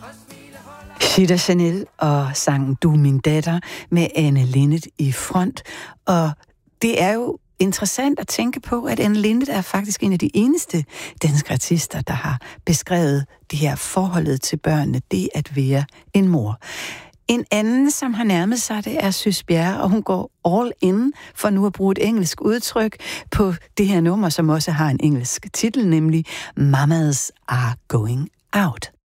Chita Chanel og sangen Du er min datter med Anne Linnet i front. Og det er jo interessant at tænke på, at Anne Linnet er faktisk en af de eneste danske artister, der har beskrevet det her forholdet til børnene, det at være en mor. En anden, som har nærmet sig det, er Sys Bjerre, og hun går all in, for nu at bruge et engelsk udtryk, på det her nummer, som også har en engelsk titel, nemlig Mamas Are Going Out.